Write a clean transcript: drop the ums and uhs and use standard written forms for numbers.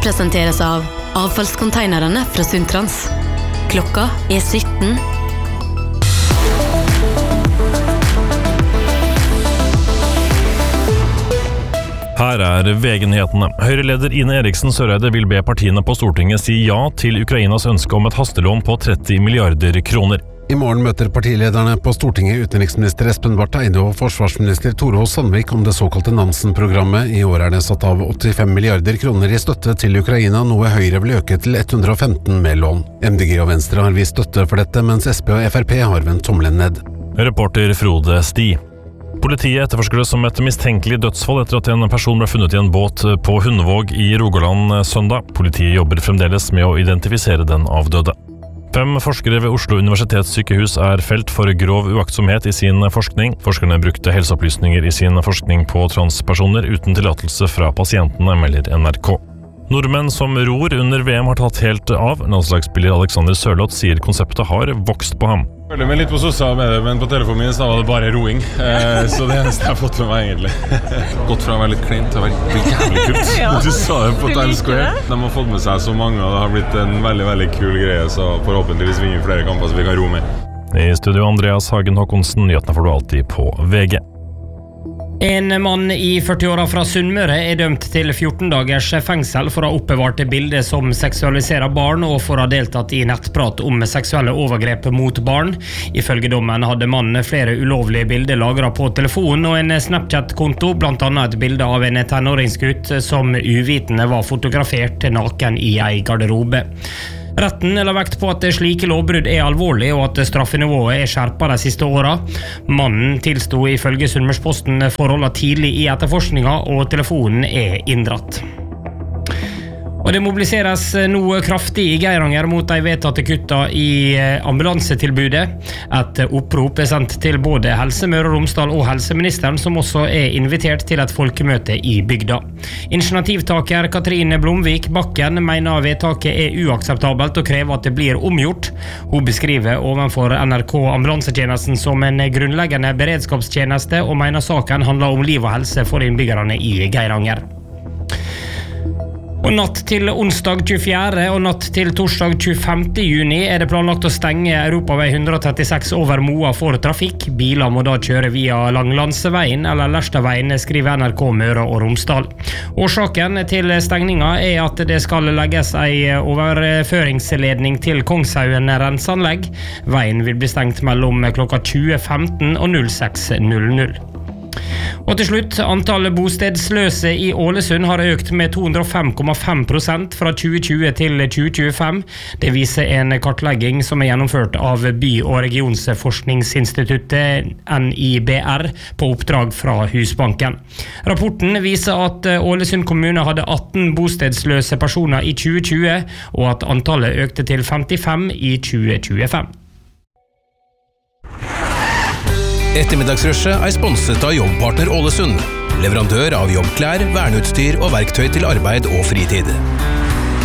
presenteres av avfallskonteinerne fra Sundtrans. Klokka 17. Her VG-nyhetene. Høyre-leder Ine Eriksen Søreide vil be partiene på Stortinget si ja til Ukrainas ønske om et hastelån på 30 milliarder kroner. I morgen møter partilederne på Stortinget utenriksminister Espen Barth Eide og forsvarsminister Tore Sandvik om det såkalte Nansen-programmet. I år det satt av 85 milliarder kroner i støtte til Ukraina, noe Høyre vil øke til 115 med lån. MDG og Venstre har vist støtte for dette, mens SP og FrP har vendt tommelen ned. Reporter Frode Sti. Politiet etterforsker det som et mistenkelig dødsfall etter at en person ble funnet i en båt på Hundvåg i Rogaland søndag. Politiet jobber fremdeles med å identifisere den avdøde. 5 forskere ved Oslo universitetssykehus felt for grov uaktsomhet i sin forskning. Forskerne brukte helseopplysninger i sin forskning på transpersoner uten tillatelse fra pasientene, melder NRK. Nordmenn som ror under VM har tatt helt av. Landslagsspiller Alexander Sørloth sier konseptet har vokst på ham. Jeg følger meg litt på sosiale medier, men på telefonen min så var det bare roing. Så det eneste jeg har fått med meg egentlig. Gått fra å være litt kleint til å være jævlig kult. Du sa det på Times Square. De har fått med seg så mange, og det har blitt en veldig, veldig kul greie, så forhåpentligvis vinner flere kamper så vi kan ro med. I studio Andreas Hagen Håkonsen, nyhetene får du alltid på VG. En mann i 40-åra fra Sunnmøre dømt til 14 dagers fengsel for å ha oppbevart bilder som seksualiserer barn og for å ha deltatt i nettprat om seksuelle overgrep mot barn. Ifølge dommen hadde mannen flere ulovlige bilder lagret på telefonen og en Snapchat-konto, blant annet et bilde av en tenåringsgutt som uvitende var fotografert naken i en garderobe. Retten la vekt på at slike lovbrudd alvorlig og at straffenivået skjerpet de siste åra. Mannen tilsto ifølge Sunnmørsposten forholdene tidlig i etterforskninga, og telefonen inndratt. Og det mobiliseres nå kraftig i Geiranger mot de vedtatte kutta i ambulansetilbudet. Et opprop sendt til både Helse Møre og Romsdal og helseministeren, som også invitert til et folkemøte i bygda. Initiativtaker Katrine Blomvik Bakken mener vedtaket uakseptabelt og krever at det blir omgjort. Hun beskriver ovenfor NRK ambulansetjenesten som en grunnleggende beredskapstjeneste og mener saken handler om liv og helse for innbyggerne i Geiranger. Og natt til onsdag 24. og natt til torsdag 25. juni det planlagt å stenge Europavei 136 over Moa for trafikk. Biler må da kjøre via Langlandsveien eller Lerstadveien, skriver NRK Møre og Romsdal. Årsaken til stengninga at det skal legges en overføringsledning til Kongshaugen renseanlegg. Veien vil bli stengt mellom klokka 20.15 og 06.00. Og til slutt, antallet bostedsløse i Ålesund har økt med 205,5% fra 2020 til 2025. Det viser en kartlegging som gjennomført av By- og regionsforskningsinstituttet NIBR på oppdrag fra Husbanken. Rapporten viser at Ålesund kommune hadde 18 bostedsløse personer i 2020, og at antallet økte til 55 i 2025. Ettermiddagsrushet sponset av Jobbpartner Ålesund, leverandør av jobbklær, verneutstyr og verktøy til arbeid og fritid.